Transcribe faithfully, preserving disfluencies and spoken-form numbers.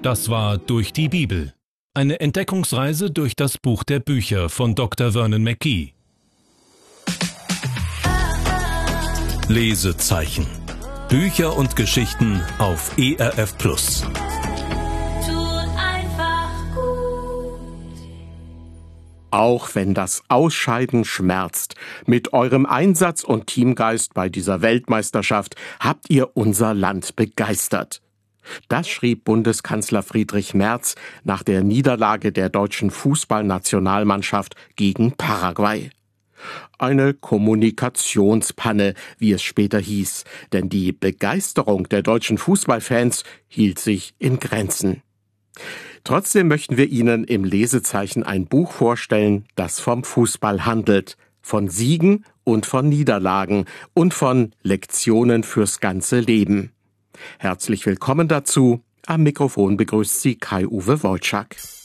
Das war Durch die Bibel. Eine Entdeckungsreise durch das Buch der Bücher von Doktor Vernon Mackey. Lesezeichen. Bücher und Geschichten auf E R F Plus. Auch wenn das Ausscheiden schmerzt, mit eurem Einsatz und Teamgeist bei dieser Weltmeisterschaft habt ihr unser Land begeistert. Das schrieb Bundeskanzler Friedrich Merz nach der Niederlage der deutschen Fußballnationalmannschaft gegen Paraguay. Eine Kommunikationspanne, wie es später hieß, denn die Begeisterung der deutschen Fußballfans hielt sich in Grenzen. Trotzdem möchten wir Ihnen im Lesezeichen ein Buch vorstellen, das vom Fußball handelt, von Siegen und von Niederlagen und von Lektionen fürs ganze Leben. Herzlich willkommen dazu. Am Mikrofon begrüßt Sie Kai-Uwe Wojczak.